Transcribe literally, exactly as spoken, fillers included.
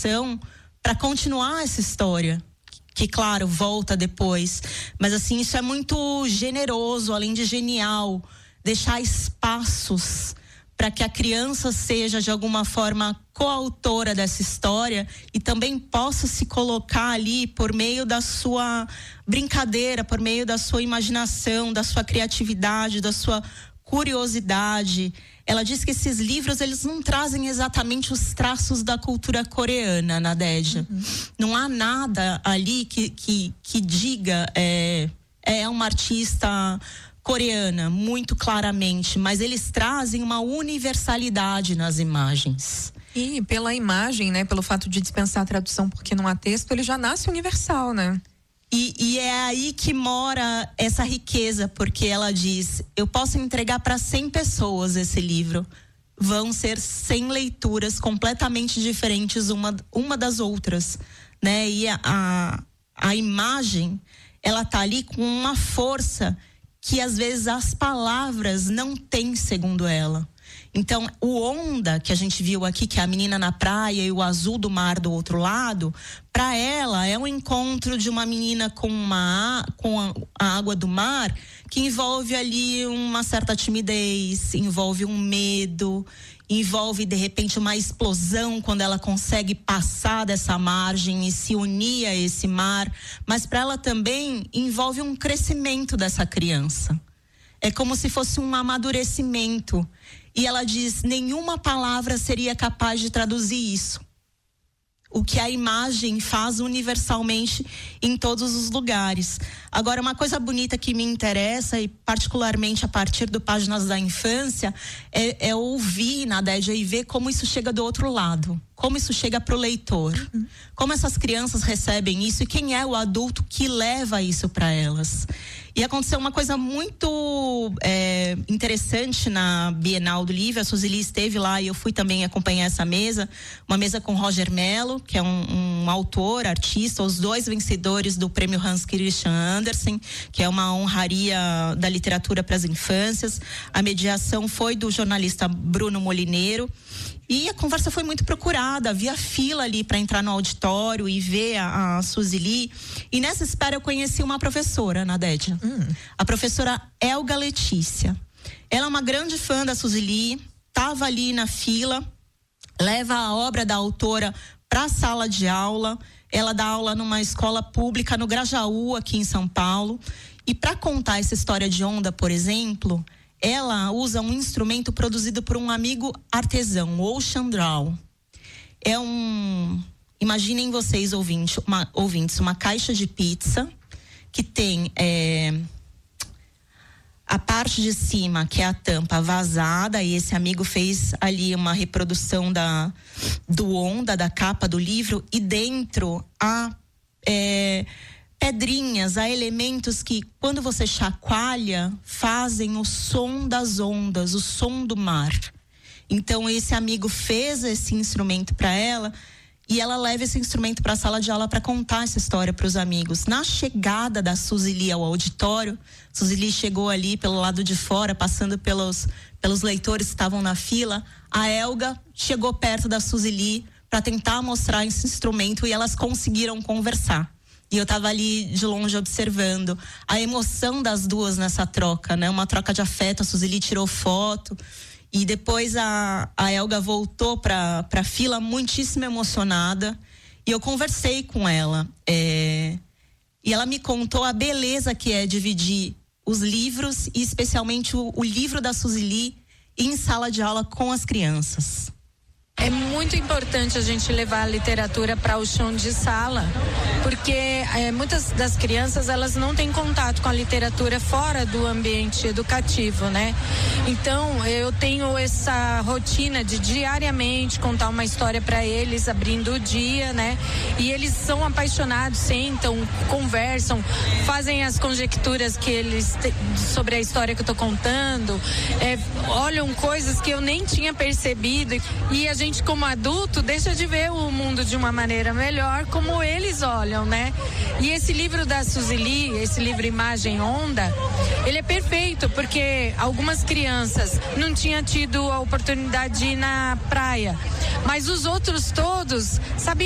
inspiração para continuar essa história. Que, claro, volta depois. Mas, assim, isso é muito generoso, além de genial. Deixar espaços para que a criança seja, de alguma forma, coautora dessa história e também possa se colocar ali por meio da sua brincadeira, por meio da sua imaginação, da sua criatividade, da sua curiosidade. Ela diz que esses livros, eles não trazem exatamente os traços da cultura coreana, Nadédia. Uhum. Não há nada ali que, que, que diga é, é uma artista coreana, muito claramente, mas eles trazem uma universalidade nas imagens. E pela imagem, né, pelo fato de dispensar a tradução porque não há texto, ele já nasce universal, né? E, e é aí que mora essa riqueza, porque ela diz, eu posso entregar para cem pessoas esse livro, vão ser cem leituras completamente diferentes uma, uma das outras, né? E a, a, a imagem, ela tá ali com uma força que às vezes as palavras não têm, segundo ela. Então, o onda que a gente viu aqui, que é a menina na praia e o azul do mar do outro lado, para ela é um encontro de uma menina com, uma, com a, a água do mar, que envolve ali uma certa timidez, envolve um medo, envolve de repente uma explosão quando ela consegue passar dessa margem e se unir a esse mar, mas para ela também envolve um crescimento dessa criança. É como se fosse um amadurecimento. E ela diz, nenhuma palavra seria capaz de traduzir isso. O que a imagem faz universalmente em todos os lugares. Agora, uma coisa bonita que me interessa, e particularmente a partir do Páginas da Infância, é, é ouvir, Nadédia, e ver como isso chega do outro lado. Como isso chega para o leitor. Uhum. Como essas crianças recebem isso e quem é o adulto que leva isso para elas. E aconteceu uma coisa muito é, interessante na Bienal do Livro. A Suzili esteve lá e eu fui também acompanhar essa mesa. Uma mesa com Roger Mello, que é um, um autor, artista, os dois vencedores do prêmio Hans Christian Andersen, que é uma honraria da literatura para as infâncias. A mediação foi do jornalista Bruno Molineiro. E a conversa foi muito procurada, havia fila ali para entrar no auditório e ver a, a Suzili. E nessa espera eu conheci uma professora, Nadédia. Hum. A professora Elga Letícia. Ela é uma grande fã da Suzili, estava ali na fila, leva a obra da autora para a sala de aula. Ela dá aula numa escola pública no Grajaú, aqui em São Paulo. E para contar essa história de onda, por exemplo, ela usa um instrumento produzido por um amigo artesão, o Ocean Draw. É um... Imaginem vocês, ouvintes, uma, ouvintes, uma caixa de pizza que tem é, a parte de cima, que é a tampa vazada, e esse amigo fez ali uma reprodução da, do onda, da capa do livro, e dentro há é, pedrinhas, há elementos que, quando você chacoalha, fazem o som das ondas, o som do mar. Então, esse amigo fez esse instrumento para ela e ela leva esse instrumento para a sala de aula para contar essa história para os amigos. Na chegada da Suzili ao auditório, Suzili chegou ali pelo lado de fora, passando pelos, pelos leitores que estavam na fila. A Elga chegou perto da Suzili para tentar mostrar esse instrumento e elas conseguiram conversar. E eu estava ali de longe observando a emoção das duas nessa troca, né? Uma troca de afeto. A Suzili tirou foto e depois a, a Elga voltou para a fila muitíssimo emocionada e eu conversei com ela. É, e ela me contou a beleza que é dividir os livros e especialmente o, o livro da Suzili em sala de aula com as crianças. É muito importante a gente levar a literatura para o chão de sala, porque é, muitas das crianças, elas não têm contato com a literatura fora do ambiente educativo, né? Então, eu tenho essa rotina de diariamente contar uma história para eles, abrindo o dia, né? E eles são apaixonados, sentam, conversam, fazem as conjecturas que eles te, sobre a história que eu tô contando, é, olham coisas que eu nem tinha percebido e a gente gente como adulto deixa de ver o mundo de uma maneira melhor como eles olham, né? E esse livro da Suzili, esse livro Imagem Onda, ele é perfeito porque algumas crianças não tinham tido a oportunidade de ir na praia, mas os outros todos sabiam